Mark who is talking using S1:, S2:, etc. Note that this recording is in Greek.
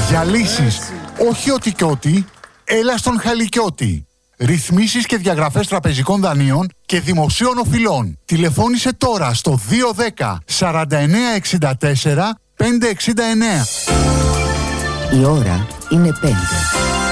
S1: Για λύσεις, όχι ότι και ότι, έλα στον Χαλικιώτη. Ρυθμίσεις και διαγραφές τραπεζικών δανείων και δημοσίων οφειλών. Τηλεφώνησε τώρα στο 210 49 64 569.
S2: Η ώρα είναι 5.